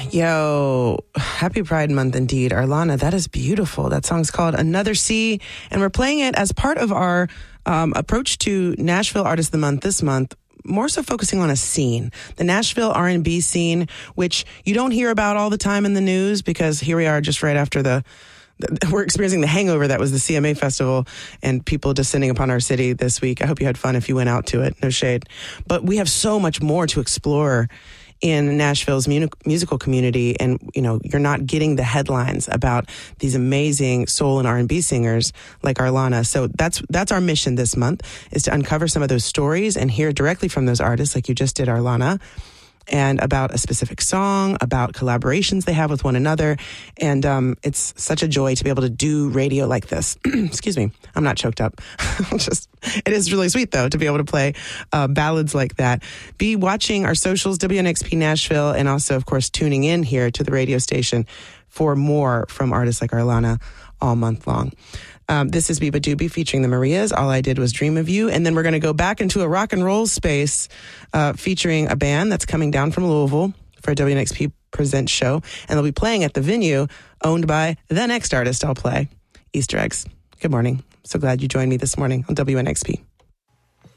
Yo, happy Pride Month indeed. Arlana, that is beautiful. That song's called Another Sea, and we're playing it as part of our approach to Nashville Artist of the Month this month, more so focusing on a scene, the Nashville R&B scene, which you don't hear about all the time in the news because here we are just right after we're experiencing the hangover that was the CMA Festival and people descending upon our city this week. I hope you had fun if you went out to it. No shade. But we have so much more to explore in Nashville's musical community, and you're not getting the headlines about these amazing soul and R&B singers like Arlana. So that's our mission this month, is to uncover some of those stories and hear directly from those artists like you just did, Arlana, and about a specific song, about collaborations they have with one another. And it's such a joy to be able to do radio like this. Excuse me, I'm not choked up. It is really sweet, though, to be able to play ballads like that. Be watching our socials, WNXP Nashville, and also, of course, tuning in here to the radio station for more from artists like Arlana all month long. This is Biba Doobie featuring the Marias. All I Did Was Dream of You. And then we're going to go back into a rock and roll space featuring a band that's coming down from Louisville for a WNXP Present show. And they'll be playing at the venue owned by the next artist I'll play, Easter Eggs. Good morning. So glad you joined me this morning on WNXP.